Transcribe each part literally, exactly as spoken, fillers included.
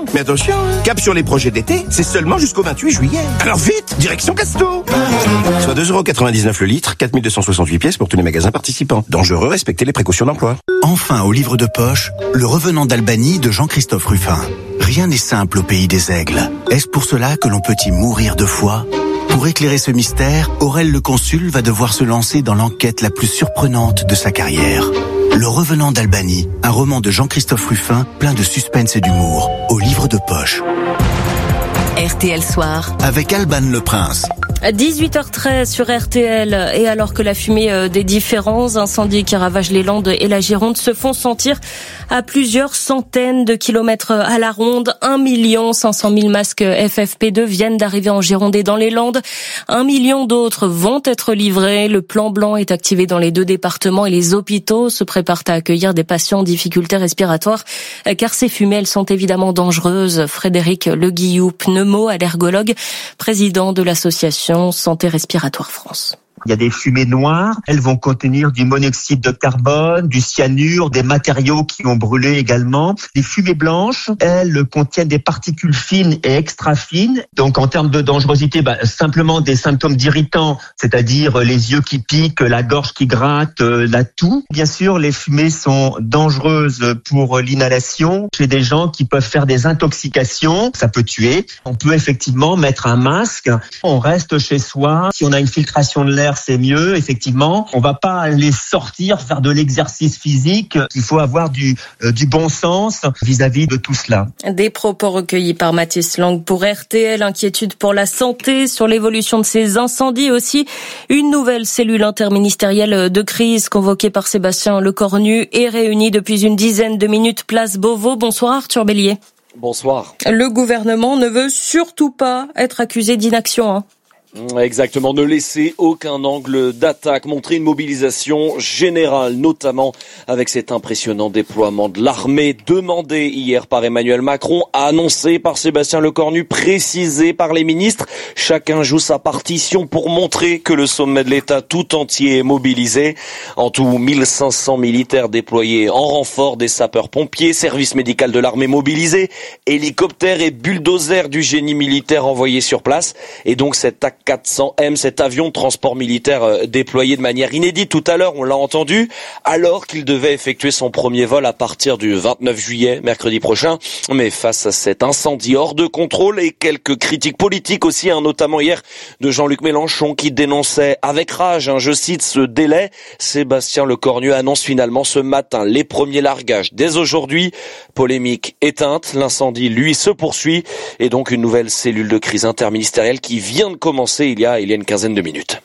Mais attention, cap sur les projets d'été, c'est seulement jusqu'au vingt-huit juillet. Alors vite, direction Casto. Soit deux euros quatre-vingt-dix-neuf le litre, quatre mille deux cent soixante-huit pièces pour tous les magasins participants. Dangereux, respectez les précautions d'emploi. Enfin, au livre de poche, Le Revenant d'Albanie de Jean-Christophe Ruffin. Rien n'est simple au pays des aigles. Est-ce pour cela que l'on peut y mourir de foi ? Pour éclairer ce mystère, Aurel le Consul va devoir se lancer dans l'enquête la plus surprenante de sa carrière. Le Revenant d'Albanie, un roman de Jean-Christophe Ruffin, plein de suspense et d'humour, au livre de poche. R T L Soir. Avec Alban Le Prince. À dix-huit heures treize sur R T L, et alors que la fumée des différents incendies qui ravagent les Landes et la Gironde se font sentir à plusieurs centaines de kilomètres à la ronde, un million cinq cent mille masques F F P deux viennent d'arriver en Gironde et dans les Landes. Un million d'autres vont être livrés. Le plan blanc est activé dans les deux départements et les hôpitaux se préparent à accueillir des patients en difficulté respiratoire, car ces fumées, elles sont évidemment dangereuses. Frédéric Le Guillou, pneumo, allergologue, président de l'association Santé Respiratoire France. Il y a des fumées noires, elles vont contenir du monoxyde de carbone, du cyanure, des matériaux qui ont brûlé également. Les fumées blanches, elles contiennent des particules fines et extra fines. Donc en termes de dangerosité, bah, simplement des symptômes d'irritants, c'est-à-dire les yeux qui piquent, la gorge qui gratte, la toux. Bien sûr, les fumées sont dangereuses pour l'inhalation chez des gens qui peuvent faire des intoxications. Ça peut tuer. On peut effectivement mettre un masque. On reste chez soi. Si on a une filtration de l'air, c'est mieux, effectivement. On va pas aller sortir, faire de l'exercice physique. Il faut avoir du, euh, du bon sens vis-à-vis de tout cela. Des propos recueillis par Mathis Lang pour R T L. Inquiétude pour la santé, sur l'évolution de ces incendies aussi. Une nouvelle cellule interministérielle de crise convoquée par Sébastien Lecornu est réunie depuis une dizaine de minutes place Beauvau. Bonsoir Arthur Bélier. Bonsoir. Le gouvernement ne veut surtout pas être accusé d'inaction, hein. Exactement, ne laisser aucun angle d'attaque, montrer une mobilisation générale, notamment avec cet impressionnant déploiement de l'armée demandé hier par Emmanuel Macron, annoncé par Sébastien Lecornu, précisé par les ministres. Chacun joue sa partition pour montrer que le sommet de l'État tout entier est mobilisé. En tout, mille cinq cents militaires déployés en renfort, des sapeurs-pompiers, service médical de l'armée mobilisé, hélicoptères et bulldozers du génie militaire envoyés sur place. Et donc cette A C quatre cents M, cet avion de transport militaire euh, déployé de manière inédite tout à l'heure, on l'a entendu, alors qu'il devait effectuer son premier vol à partir du vingt-neuf juillet, mercredi prochain. Mais face à cet incendie hors de contrôle et quelques critiques politiques aussi, hein, notamment hier de Jean-Luc Mélenchon qui dénonçait avec rage, hein, je cite, ce délai, Sébastien Lecornu annonce finalement ce matin les premiers largages dès aujourd'hui. Polémique éteinte, l'incendie lui se poursuit et donc une nouvelle cellule de crise interministérielle qui vient de commencer il y a, il y a une quinzaine de minutes.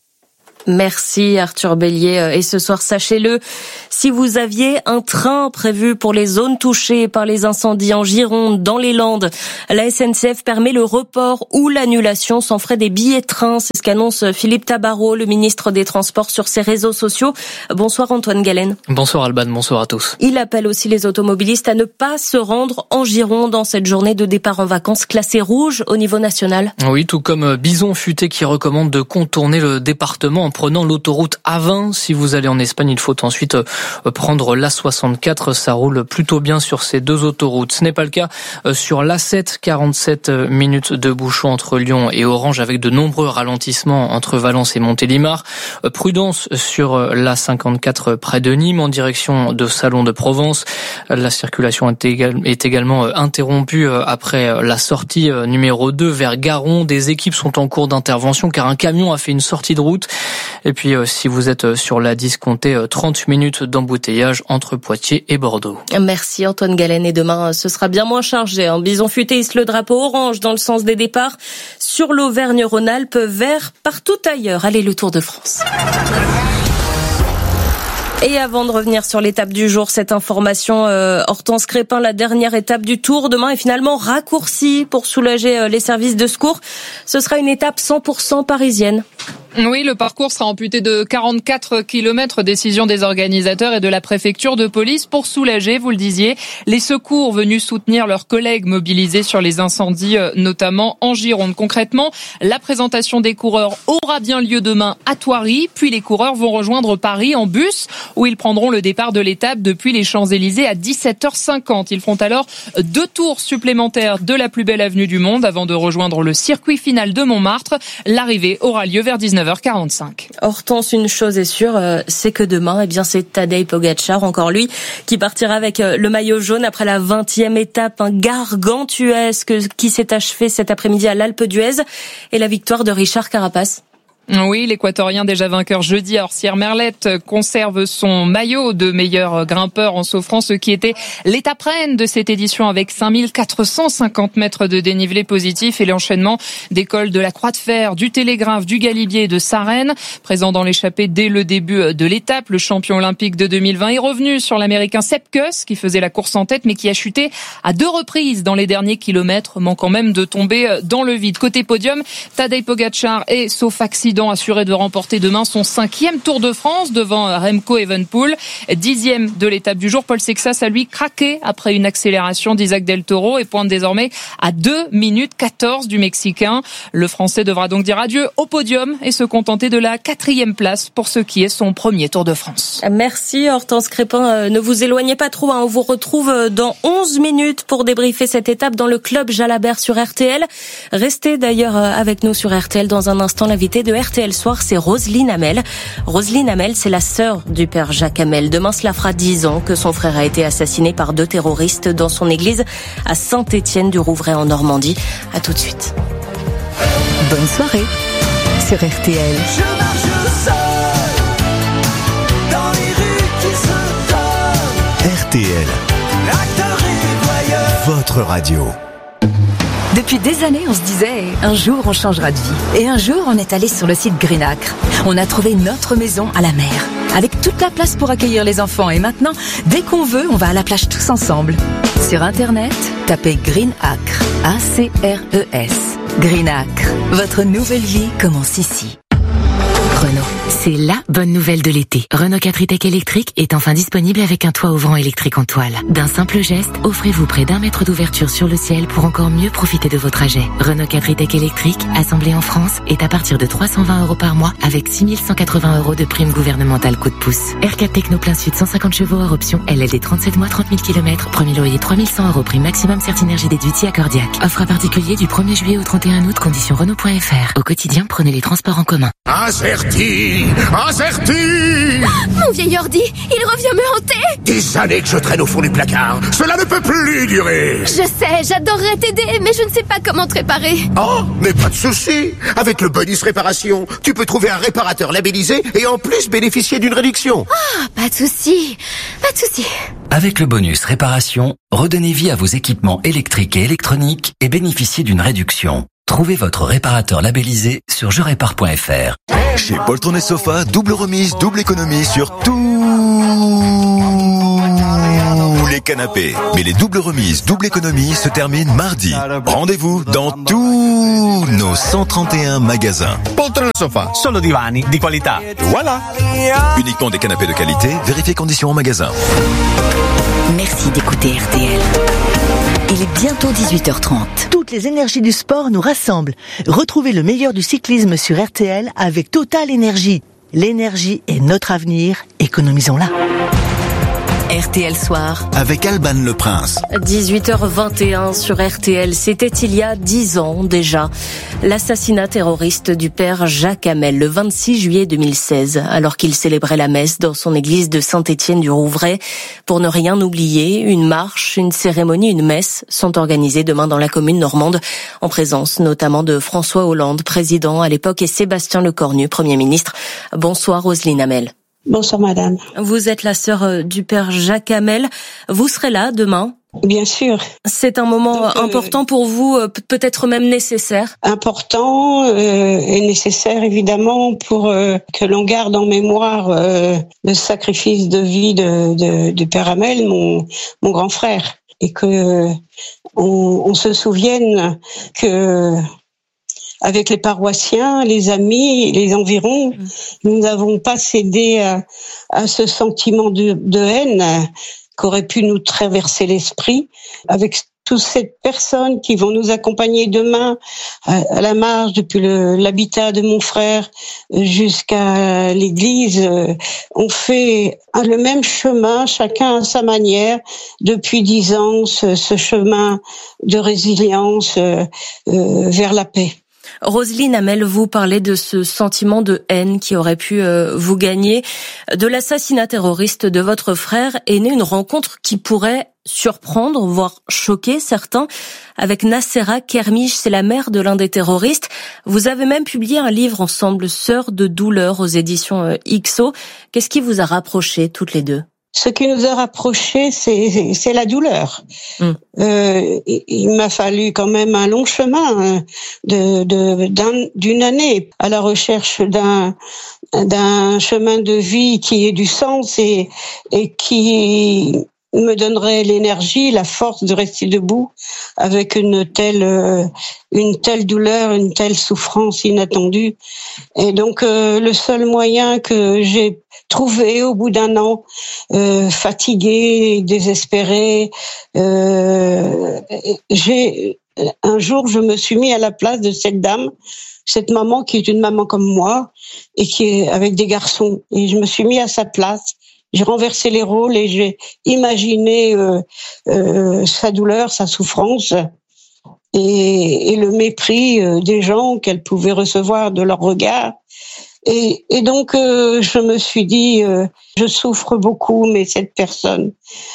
Merci Arthur Bélier. Et ce soir, sachez-le, si vous aviez un train prévu pour les zones touchées par les incendies en Gironde, dans les Landes, la S N C F permet le report ou l'annulation sans frais des billets de train. C'est ce qu'annonce Philippe Tabarot, le ministre des Transports, sur ses réseaux sociaux. Bonsoir Antoine Galen. Bonsoir Alban, bonsoir à tous. Il appelle aussi les automobilistes à ne pas se rendre en Gironde dans cette journée de départ en vacances classée rouge au niveau national. Oui, tout comme Bison Futé qui recommande de contourner le département en prenant l'autoroute A vingt. Si vous allez en Espagne, il faut ensuite prendre l'A soixante-quatre. Ça roule plutôt bien sur ces deux autoroutes. Ce n'est pas le cas sur l'A sept. quarante-sept minutes de bouchon entre Lyon et Orange avec de nombreux ralentissements entre Valence et Montélimar. Prudence sur l'A cinquante-quatre près de Nîmes en direction de Salon de Provence. La circulation est également interrompue après la sortie numéro deux vers Garon. Des équipes sont en cours d'intervention car un camion a fait une sortie de route. Et puis, euh, si vous êtes sur l'A dix, comptez euh, trente minutes d'embouteillage entre Poitiers et Bordeaux. Merci Antoine Galen. Et demain, ce sera bien moins chargé. Hein. Bison Futé hisse le drapeau orange dans le sens des départs sur l'Auvergne-Rhône-Alpes, vert partout ailleurs. Allez, le Tour de France. Et avant de revenir sur l'étape du jour, cette information, euh, Hortense Crépin, la dernière étape du Tour demain est finalement raccourcie pour soulager euh, les services de secours. Ce sera une étape cent pour cent parisienne. Oui, le parcours sera amputé de quarante-quatre kilomètres, décision des organisateurs et de la préfecture de police pour soulager, vous le disiez, les secours venus soutenir leurs collègues mobilisés sur les incendies, notamment en Gironde. Concrètement, la présentation des coureurs aura bien lieu demain à Thoiry, puis les coureurs vont rejoindre Paris en bus où ils prendront le départ de l'étape depuis les Champs-Élysées à dix-sept heures cinquante. Ils feront alors deux tours supplémentaires de la plus belle avenue du monde avant de rejoindre le circuit final de Montmartre. L'arrivée aura lieu vers dix-neuf heures quarante-cinq. Hortense, une chose est sûre, c'est que demain, eh bien, c'est Tadej Pogačar, encore lui, qui partira avec le maillot jaune après la vingtième étape, un gargantuesque qui s'est achevé cet après-midi à l'Alpe d'Huez et la victoire de Richard Carapace. Oui, l'Équatorien déjà vainqueur jeudi à Orsières-Merlette conserve son maillot de meilleur grimpeur en s'offrant ce qui était l'étape reine de cette édition avec cinq mille quatre cent cinquante mètres de dénivelé positif et l'enchaînement des cols de la Croix de Fer, du Télégraphe, du Galibier et de Sarenne. Présent dans l'échappée dès le début de l'étape, le champion olympique de deux mille vingt est revenu sur l'Américain Sepp Kuss qui faisait la course en tête mais qui a chuté à deux reprises dans les derniers kilomètres, manquant même de tomber dans le vide. Côté podium, Tadej Pogačar est sauf accident assuré de remporter demain son cinquième Tour de France devant Remco Evenepoel. Dixième de l'étape du jour, Paul Sexas a lui craqué après une accélération d'Isaac Del Toro et pointe désormais à deux minutes quatorze du Mexicain. Le Français devra donc dire adieu au podium et se contenter de la quatrième place pour ce qui est son premier Tour de France. Merci Hortense Crépin. Ne vous éloignez pas trop, hein. On vous retrouve dans onze minutes pour débriefer cette étape dans le club Jalabert sur R T L. Restez d'ailleurs avec nous sur R T L dans un instant. L'invité de R T L Soir, c'est Roselyne Hamel. Roselyne Hamel, c'est la sœur du père Jacques Hamel. Demain, cela fera dix ans que son frère a été assassiné par deux terroristes dans son église à Saint-Étienne-du-Rouvray en Normandie. À tout de suite. Bonne soirée sur R T L. Je marche seul dans les rues qui se donnent. R T L, L'acteur et voyeur. votre radio. Depuis des années, on se disait, un jour on changera de vie. Et un jour, on est allé sur le site Greenacre. On a trouvé notre maison à la mer, avec toute la place pour accueillir les enfants. Et maintenant, dès qu'on veut, on va à la plage tous ensemble. Sur Internet, tapez Greenacre, A C R E S. Greenacre, votre nouvelle vie commence ici. Renault, c'est la bonne nouvelle de l'été. Renault quatre e-Tech électrique est enfin disponible avec un toit ouvrant électrique en toile. D'un simple geste, offrez-vous près d'un mètre d'ouverture sur le ciel pour encore mieux profiter de vos trajets. Renault quatre e-Tech électrique, assemblé en France, est à partir de trois cent vingt euros par mois avec six mille cent quatre-vingts euros de prime gouvernementale coup de pouce. R quatre Techno plein sud cent cinquante chevaux hors option, L L D trente-sept mois trente mille kilomètres, premier loyer trois mille cent euros, prime maximum Certinergie déduit à Cordiac. Offre à particulier du premier juillet au trente et un août, conditions Renault point F R. Au quotidien, prenez les transports en commun. Acerti, Acerti. Mon vieil ordi, il revient me hanter. Des années que je traîne au fond du placard. Cela ne peut plus durer. Je sais, j'adorerais t'aider, mais je ne sais pas comment te réparer. Oh, mais pas de souci. Avec le bonus réparation, tu peux trouver un réparateur labellisé et en plus bénéficier d'une réduction. Ah, pas de souci, pas de souci. Avec le bonus réparation, redonnez vie à vos équipements électriques et électroniques et bénéficiez d'une réduction. Trouvez votre réparateur labellisé sur je répare point F R. Chez Poltron et Sofa, double remise, double économie sur tous les canapés. Mais les doubles remises, double économie se terminent mardi. Rendez-vous dans tous nos cent trente et un magasins. Poltron et Sofa, solo divani di qualità. Voilà. Uniquement des canapés de qualité, vérifiez conditions en magasin. Merci d'écouter R T L. Il est bientôt dix-huit heures trente. Toutes les énergies du sport nous rassemblent. Retrouvez le meilleur du cyclisme sur R T L avec Total Énergie. L'énergie est notre avenir, économisons-la. R T L Soir. Avec Alban Le Prince. dix-huit heures vingt et un sur R T L. C'était il y a dix ans déjà. L'assassinat terroriste du père Jacques Hamel le vingt-six juillet deux mille seize, alors qu'il célébrait la messe dans son église de Saint-Étienne-du-Rouvray. Pour ne rien oublier, une marche, une cérémonie, une messe sont organisées demain dans la commune normande, en présence notamment de François Hollande, président à l'époque, et Sébastien Lecornu, Premier ministre. Bonsoir Roselyne Hamel. Bonsoir madame. Vous êtes la sœur du père Jacques Hamel. Vous serez là demain ? Bien sûr. C'est un moment Donc, important pour vous, peut-être même nécessaire. Important euh, et nécessaire évidemment pour euh, que l'on garde en mémoire euh, le sacrifice de vie de, de, de père Hamel, mon, mon grand frère, et que on, on se souvienne que avec les paroissiens, les amis, les environs, nous n'avons pas cédé à, à ce sentiment de, de haine qu'aurait pu nous traverser l'esprit, avec toutes ces personnes qui vont nous accompagner demain à la marche depuis le, l'habitat de mon frère jusqu'à l'église. On fait le même chemin, chacun à sa manière, depuis dix ans, ce, ce chemin de résilience euh, vers la paix. Roselyne Hamel, vous parlez de ce sentiment de haine qui aurait pu euh, vous gagner. De l'assassinat terroriste de votre frère est née une rencontre qui pourrait surprendre, voire choquer certains, avec Nacera Kermiche, c'est la mère de l'un des terroristes. Vous avez même publié un livre ensemble, Sœurs de douleur, aux éditions euh, X O. Qu'est-ce qui vous a rapprochés toutes les deux ? Ce qui nous a rapprochés, c'est, c'est la douleur. Mm. Euh, il m'a fallu quand même un long chemin de, de, d'un, d'une année à la recherche d'un, d'un chemin de vie qui ait du sens et, et qui me donnerait l'énergie, la force de rester debout avec une telle, une telle douleur, une telle souffrance inattendue. Et donc, euh, le seul moyen que j'ai trouvé au bout d'un an, euh, fatiguée, désespérée, euh, j'ai, un jour, je me suis mis à la place de cette dame, cette maman qui est une maman comme moi et qui est avec des garçons. Et je me suis mis à sa place. J'ai renversé les rôles et j'ai imaginé euh, euh, sa douleur, sa souffrance et, et le mépris euh, des gens qu'elle pouvait recevoir de leur regard. Et, et donc, euh, je me suis dit, euh, je souffre beaucoup, mais cette personne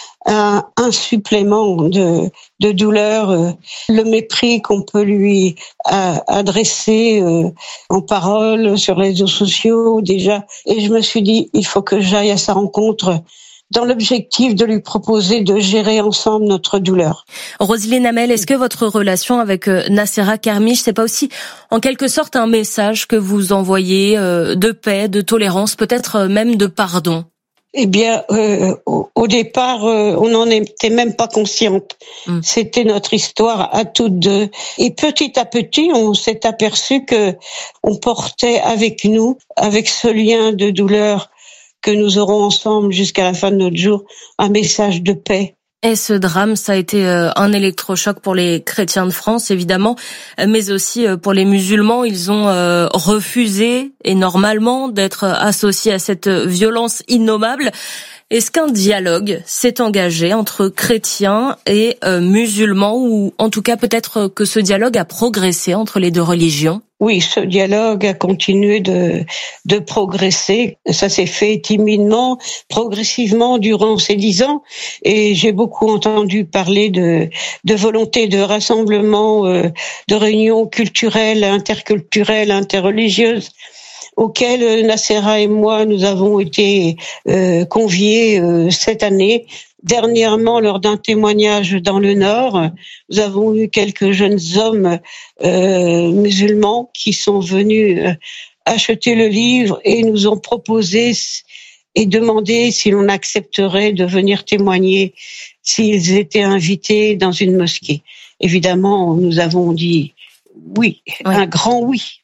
a un supplément de, de douleur, euh, le mépris qu'on peut lui a, adresser euh, en parole, sur les réseaux sociaux déjà. Et je me suis dit, il faut que j'aille à sa rencontre dans l'objectif de lui proposer de gérer ensemble notre douleur. Roselyne Hamel, est-ce que votre relation avec Nacera Kermiche, c'est pas aussi en quelque sorte un message que vous envoyez euh, de paix, de tolérance, peut-être même de pardon ? Eh bien, euh, au, au départ, euh, on n'en était même pas consciente. Mm. C'était notre histoire à toutes deux. Et petit à petit, on s'est aperçu que on portait avec nous, avec ce lien de douleur que nous aurons ensemble jusqu'à la fin de notre jour, un message de paix. Et ce drame, ça a été un électrochoc pour les chrétiens de France, évidemment, mais aussi pour les musulmans. Ils ont refusé, et normalement, d'être associés à cette violence innommable. Est-ce qu'un dialogue s'est engagé entre chrétiens et musulmans, ou en tout cas peut-être que ce dialogue a progressé entre les deux religions ? Oui, ce dialogue a continué de, de progresser. Ça s'est fait timidement, progressivement durant ces dix ans. Et j'ai beaucoup entendu parler de, de volonté de rassemblement, euh, de réunions culturelles, interculturelles, interreligieuses, auxquelles Nacera et moi, nous avons été euh, conviés euh, cette année. Dernièrement, lors d'un témoignage dans le Nord, nous avons eu quelques jeunes hommes euh, musulmans qui sont venus euh, acheter le livre et nous ont proposé et demandé si l'on accepterait de venir témoigner s'ils étaient invités dans une mosquée. Évidemment, nous avons dit oui, oui. Un grand oui.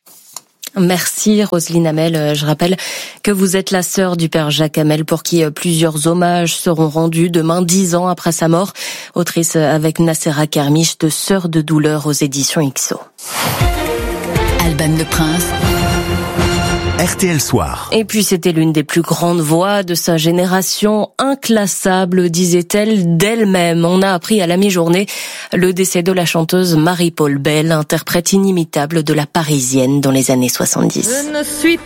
Merci Roselyne Hamel. Je rappelle que vous êtes la sœur du père Jacques Hamel pour qui plusieurs hommages seront rendus demain, dix ans après sa mort. Autrice avec Nacera Kermiche de Sœurs de douleur aux éditions X O. Alban Le Prince. R T L Soir. Et puis c'était l'une des plus grandes voix de sa génération, inclassable, disait-elle d'elle-même. On a appris à la mi-journée le décès de la chanteuse Marie-Paule Bell, interprète inimitable de la Parisienne dans les années soixante-dix. Je ne suis